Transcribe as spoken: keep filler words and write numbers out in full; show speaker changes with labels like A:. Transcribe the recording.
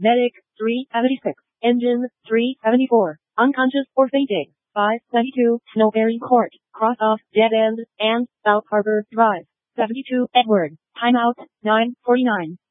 A: Medic, three seventy-six. Engine, three seventy-four. Unconscious or fainting. five twenty-two. Snowberry Court. Cross off Dead End and South Harbor Drive. seventy-two. Edward. Timeout, nine forty-nine.